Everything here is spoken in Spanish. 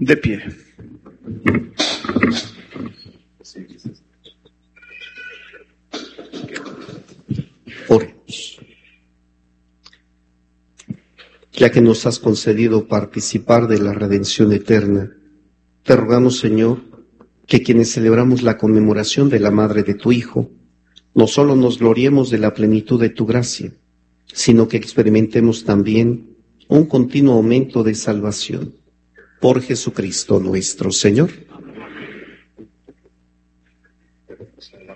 De pie. Oremos. Ya que nos has concedido participar de la redención eterna, te rogamos, Señor, que quienes celebramos la conmemoración de la Madre de tu Hijo, no solo nos gloriemos de la plenitud de tu gracia, sino que experimentemos también un continuo aumento de salvación. Por Jesucristo nuestro Señor.